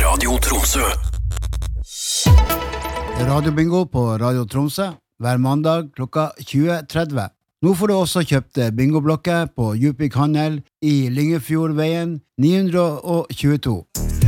Radio Tromsø. Radiobingo på Radio Tromsø hver mandag klokka 20.30. Nå får du også kjøpt bingoblokker på Djupvik Handel i Lyngefjordveien 922.